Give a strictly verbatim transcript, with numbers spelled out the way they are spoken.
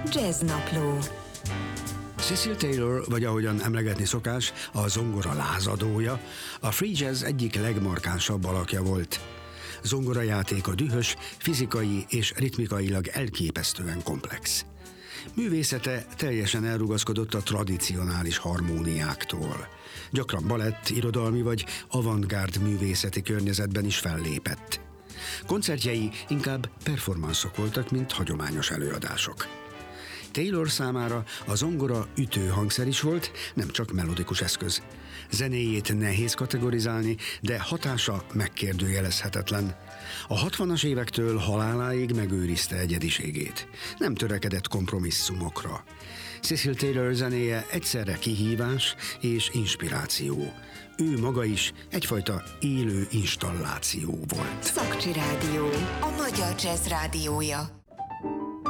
Jazznapló. Cecil Taylor, vagy ahogyan emlegetni szokás, a zongora lázadója, a free jazz egyik legmarkánsabb alakja volt. Zongorajátéka dühös, fizikai és ritmikailag elképesztően komplex. Művészete teljesen elrugaszkodott a tradicionális harmóniáktól. Gyakran balett, irodalmi vagy avantgárd művészeti környezetben is fellépett. Koncertjei inkább performanszok voltak, mint hagyományos előadások. Taylor számára a zongora ütőhangszer is volt, nem csak melodikus eszköz. Zenéjét nehéz kategorizálni, de hatása megkérdőjelezhetetlen. A hatvanas évektől haláláig megőrizte egyediségét. Nem törekedett kompromisszumokra. Cecil Taylor zenéje egyszerre kihívás és inspiráció. Ő maga is egyfajta élő installáció volt. Szakcsi Rádió, a magyar jazz rádiója.